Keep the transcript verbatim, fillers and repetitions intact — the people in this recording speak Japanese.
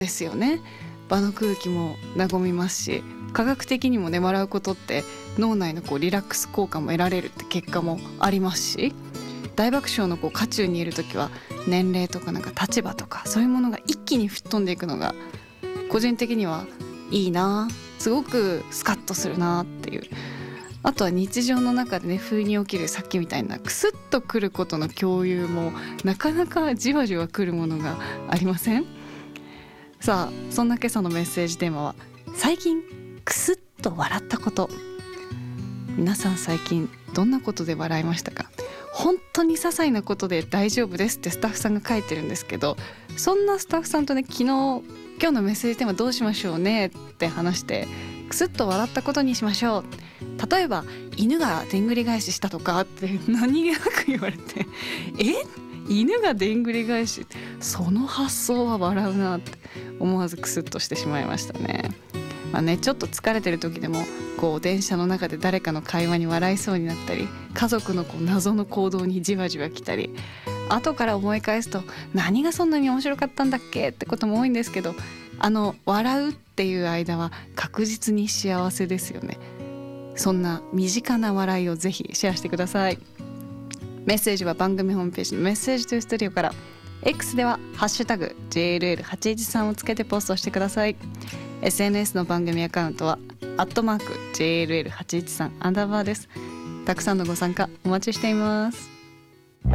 ですよね。場の空気も和みますし、科学的にもね笑うことって脳内のこうリラックス効果も得られるって結果もありますし、大爆笑のこう渦中にいるときは年齢とかなんか立場とかそういうものが一気に吹っ飛んでいくのが個人的にはいいな、すごくスカッとするなっていう。あとは日常の中でね不意に起きるさっきみたいなクスッとくることの共有もなかなかじわじわくるものがありません？さあそんな今朝のメッセージテーマは最近クスッと笑ったこと。皆さん最近どんなことで笑いましたか？本当に些細なことで大丈夫ですってスタッフさんが書いてるんですけど、そんなスタッフさんとね昨日今日のメッセージテーマどうしましょうねって話してクスッと笑ったことにしましょう。例えば犬がでんぐり返ししたとかって何気なく言われてえ犬がでんぐり返し、その発想は笑うなって思わずクスッとしてしまいましたね。まあね、ちょっと疲れてる時でもこう電車の中で誰かの会話に笑いそうになったり、家族のこう謎の行動にじわじわ来たり、後から思い返すと何がそんなに面白かったんだっけってことも多いんですけど、あの笑うっていう間は確実に幸せですよね。そんな身近な笑いをぜひシェアしてください。メッセージは番組ホームページのメッセージトゥースタジオから、 X ではハッシュタグ ジェイエルエルはちいちさん をつけてポストしてください。 エスエヌエス の番組アカウントはアットマーク ジェイエルエルはちいちさん アンダーバーです。たくさんのご参加お待ちしています。